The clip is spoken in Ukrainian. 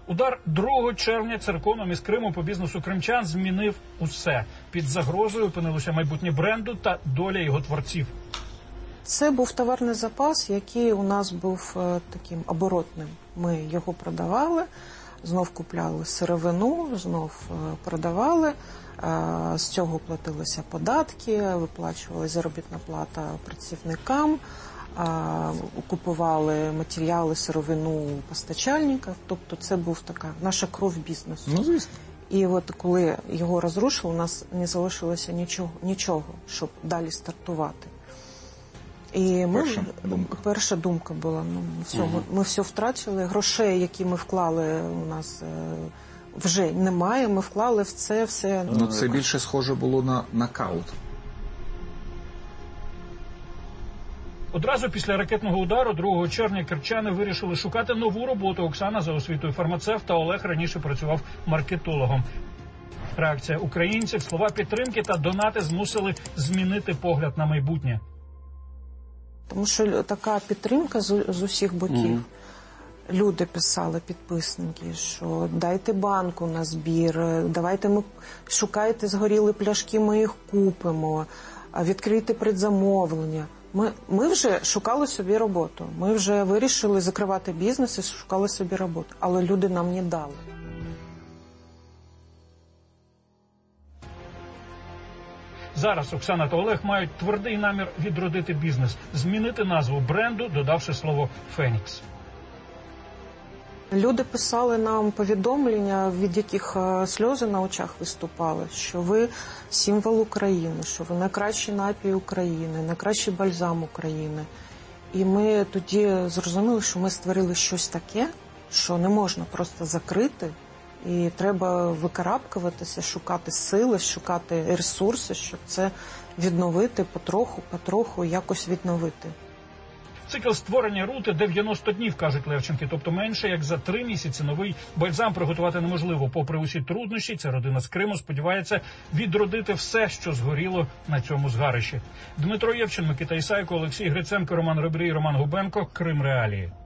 Удар 2 червня церковним із Криму по бізнесу кримчан змінив усе. Під загрозою опинилося майбутнє бренду та доля його творців. Це був товарний запас, який у нас був таким оборотним. Ми його продавали, знов купляли сировину, знов продавали. З цього платилися податки, виплачувалася заробітна плата працівникам, купували матеріали, сировину у постачальників. Тобто це був така наша кров бізнесу. Ну, звісно. І от коли його розрушили, у нас не залишилося нічого, щоб далі стартувати. І перша думка була, ми все втратили, грошей, які ми вклали, у нас вже немає, ми вклали в це все. Ну, це більше схоже було на нокаут. Одразу після ракетного удару 2 червня кримчани вирішили шукати нову роботу. Оксана за освітою фармацевт, а Олег раніше працював маркетологом. Реакція українців, слова підтримки та донати змусили змінити погляд на майбутнє. Тому що така підтримка з усіх боків. Люди писали, підписники, що дайте банку на збір, давайте шукайте згоріли пляшки, ми їх купимо, відкрийте предзамовлення. Ми вже шукали собі роботу, ми вже вирішили закривати бізнес і шукали собі роботу, але люди нам не дали. Зараз Оксана та Олег мають твердий намір відродити бізнес, змінити назву бренду, додавши слово «Фенікс». Люди писали нам повідомлення, від яких сльози на очах виступали, що ви символ України, що ви найкращий напій України, найкращий бальзам України. І ми тоді зрозуміли, що ми створили щось таке, що не можна просто закрити, і треба викарабкуватися, шукати сили, шукати ресурси, щоб це відновити потроху, якось відновити. Цикл створення рути 90 днів, кажуть Левченки, тобто менше як за 3 місяці новий бальзам приготувати неможливо. Попри усі труднощі, ця родина з Криму сподівається відродити все, що згоріло на цьому згарищі. Дмитро Євчин, Микита Ісайко, Олексій Гриценко, Роман Ребрій, Роман Губенко. Крим Реалії.